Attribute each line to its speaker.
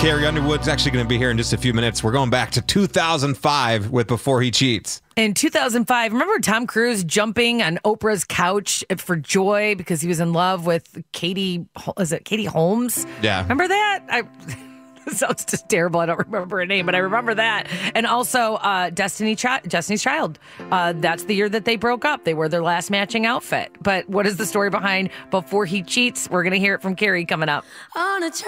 Speaker 1: Carrie Underwood's actually going to be here in just a few minutes. We're going back to 2005 with Before He Cheats.
Speaker 2: In 2005, remember Tom Cruise jumping on Oprah's couch for joy because he was in love with Katie Holmes?
Speaker 1: Yeah.
Speaker 2: Remember that? It sounds just terrible. I don't remember her name, but I remember that. And also Destiny's Child. That's the year that they broke up. They wore their last matching outfit. But what is the story behind Before He Cheats? We're going to hear it from Carrie coming up.